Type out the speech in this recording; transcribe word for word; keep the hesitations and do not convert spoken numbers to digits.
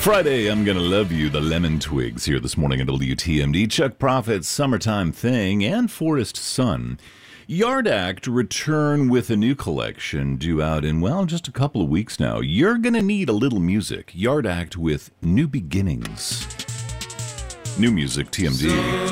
Friday, I'm Gonna Love You, the Lemon Twigs here this morning at W T M D. Chuck Prophet's Summertime Thing and Forest Sun. Yard Act return with a new collection due out in, well, just a couple of weeks now. You're gonna need a little music. Yard Act with New Beginnings. New music, T M D.